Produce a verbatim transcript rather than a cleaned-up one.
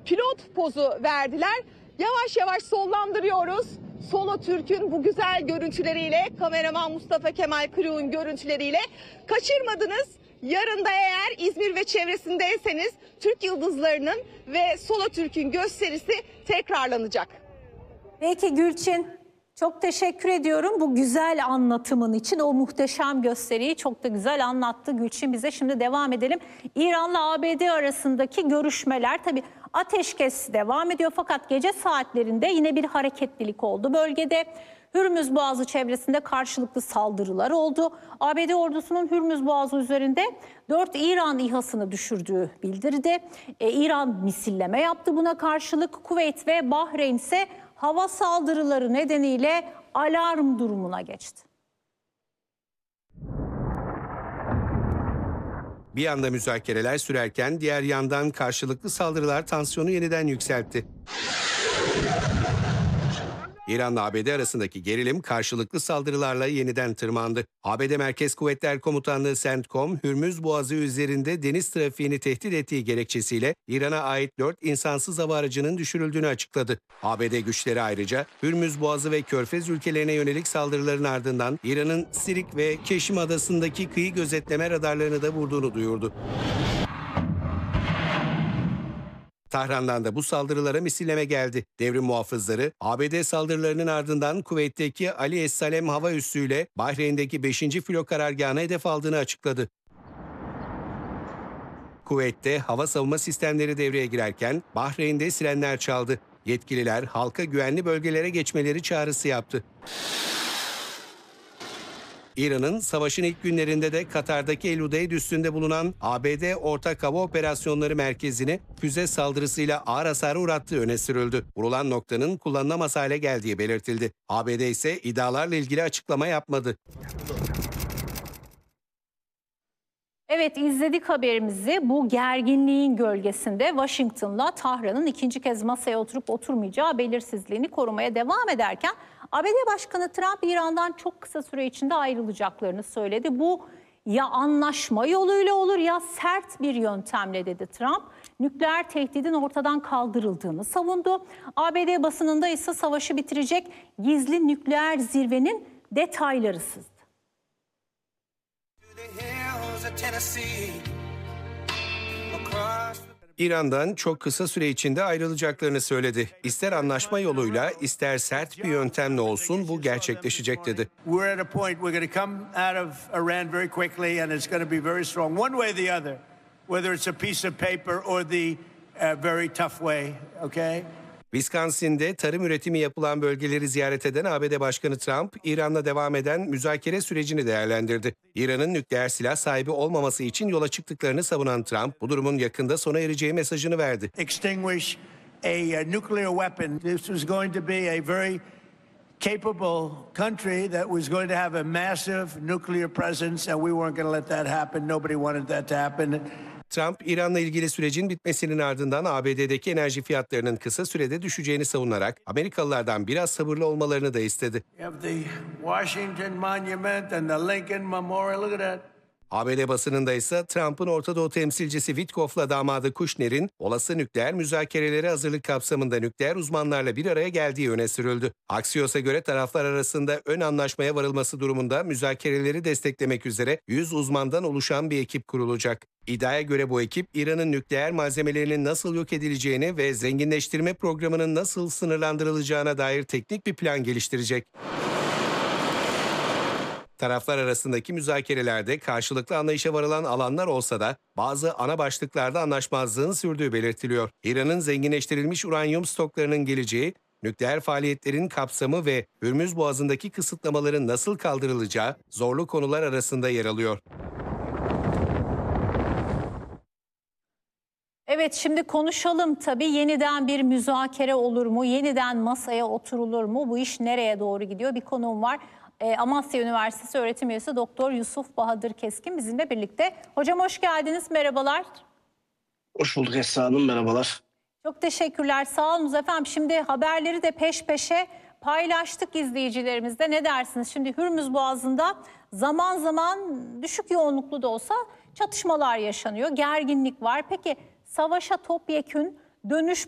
pilot pozu verdiler. Yavaş yavaş sollandırıyoruz. Solo Türk'ün bu güzel görüntüleriyle, kameraman Mustafa Kemal Kırık'ın görüntüleriyle kaçırmadınız. Yarın da eğer İzmir ve çevresindeyseniz Türk Yıldızları'nın ve Solo Türk'ün gösterisi tekrarlanacak. Peki Gülçin, çok teşekkür ediyorum bu güzel anlatımın için. O muhteşem gösteriyi çok da güzel anlattı Gülçin bize. Şimdi devam edelim. İran'la A B D arasındaki görüşmeler, tabii ateşkes devam ediyor fakat gece saatlerinde yine bir hareketlilik oldu bölgede. Hürmüz Boğazı çevresinde karşılıklı saldırılar oldu. A B D ordusunun Hürmüz Boğazı üzerinde dört İran İHA'sını düşürdüğü bildirdi. E, İran misilleme yaptı buna karşılık. Kuveyt ve Bahreyn ise hava saldırıları nedeniyle alarm durumuna geçti. Bir yanda müzakereler sürerken diğer yandan karşılıklı saldırılar tansiyonu yeniden yükseltti. İran'la A B D arasındaki gerilim karşılıklı saldırılarla yeniden tırmandı. A B D Merkez Kuvvetler Komutanlığı CENTCOM, Hürmüz Boğazı üzerinde deniz trafiğini tehdit ettiği gerekçesiyle İran'a ait dört insansız hava aracının düşürüldüğünü açıkladı. A B D güçleri ayrıca Hürmüz Boğazı ve Körfez ülkelerine yönelik saldırıların ardından İran'ın Sirik ve Keşim Adası'ndaki kıyı gözetleme radarlarını da vurduğunu duyurdu. Tahran'dan da bu saldırılara misilleme geldi. Devrim muhafızları A B D saldırılarının ardından Kuveyt'teki Ali Es-Salem hava üssüyle Bahreyn'deki beşinci filo karargahına hedef aldığını açıkladı. Kuveyt'te hava savunma sistemleri devreye girerken Bahreyn'de sirenler çaldı. Yetkililer halka güvenli bölgelere geçmeleri çağrısı yaptı. İran'ın savaşın ilk günlerinde de Katar'daki El Udeyd üssünde bulunan A B D Ortak Hava Operasyonları Merkezi'ni füze saldırısıyla ağır hasara uğrattığı öne sürüldü. Vurulan noktanın kullanılamaz hale geldiği belirtildi. A B D ise iddialarla ilgili açıklama yapmadı. Evet, izledik haberimizi. Bu gerginliğin gölgesinde Washington'la Tahran'ın ikinci kez masaya oturup oturmayacağı belirsizliğini korumaya devam ederken A B D Başkanı Trump İran'dan çok kısa süre içinde ayrılacaklarını söyledi. Bu ya anlaşma yoluyla olur ya sert bir yöntemle dedi Trump. Nükleer tehdidin ortadan kaldırıldığını savundu. A B D basınında ise savaşı bitirecek gizli nükleer zirvenin detayları sızdı. İran'dan çok kısa süre içinde ayrılacaklarını söyledi. İster anlaşma yoluyla, ister sert bir yöntemle olsun bu gerçekleşecek dedi. We're at a point we're going to come out of Iran very quickly and it's going to be very strong one way or the other. Whether it's a piece of paper or the uh, very tough way, okay? Wisconsin'de tarım üretimi yapılan bölgeleri ziyaret eden A B D Başkanı Trump, İran'la devam eden müzakere sürecini değerlendirdi. İran'ın nükleer silah sahibi olmaması için yola çıktıklarını savunan Trump, bu durumun yakında sona ereceği mesajını verdi. Extinguish a uh, nuclear weapon. This was going to be a very capable country that was going to have a massive nuclear presence and we weren't going to let that happen. Nobody wanted that to happen. Trump, İran'la ilgili sürecin bitmesinin ardından A B D'deki enerji fiyatlarının kısa sürede düşeceğini savunarak Amerikalılardan biraz sabırlı olmalarını da istedi. You have the Washington Monument and the Lincoln Memorial. Look at that. A B D basınında ise Trump'ın Orta Doğu temsilcisi Witkoff'la damadı Kushner'in olası nükleer müzakerelere hazırlık kapsamında nükleer uzmanlarla bir araya geldiği öne sürüldü. Axios'a göre taraflar arasında ön anlaşmaya varılması durumunda müzakereleri desteklemek üzere yüz uzmandan oluşan bir ekip kurulacak. İddiaya göre bu ekip İran'ın nükleer malzemelerinin nasıl yok edileceğini ve zenginleştirme programının nasıl sınırlandırılacağına dair teknik bir plan geliştirecek. Taraflar arasındaki müzakerelerde karşılıklı anlayışa varılan alanlar olsa da bazı ana başlıklarda anlaşmazlığın sürdüğü belirtiliyor. İran'ın zenginleştirilmiş uranyum stoklarının geleceği, nükleer faaliyetlerin kapsamı ve Hürmüz Boğazı'ndaki kısıtlamaların nasıl kaldırılacağı zorlu konular arasında yer alıyor. Evet, şimdi konuşalım tabii, yeniden bir müzakere olur mu? Yeniden masaya oturulur mu? Bu iş nereye doğru gidiyor? Bir konuğum var. E, Amasya Üniversitesi öğretim üyesi Doktor Yusuf Bahadır Keskin bizimle birlikte. Hocam hoş geldiniz, merhabalar. Hoş bulduk Esra Hanım, merhabalar. Çok teşekkürler, sağ olun efendim. Şimdi haberleri de peş peşe paylaştık izleyicilerimizle. Ne dersiniz? Şimdi Hürmüz Boğazı'nda zaman zaman düşük yoğunluklu da olsa çatışmalar yaşanıyor, gerginlik var. Peki savaşa topyekün dönüş